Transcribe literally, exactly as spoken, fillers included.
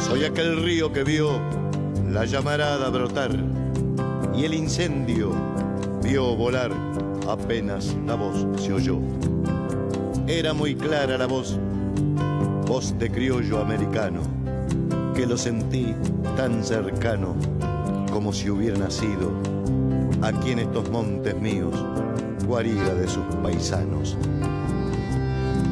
Soy aquel río que vio la llamarada brotar y el incendio vio volar apenas la voz se oyó. Era muy clara la voz, voz de criollo americano, que lo sentí tan cercano como si hubiera nacido aquí en estos montes míos, guarida de sus paisanos.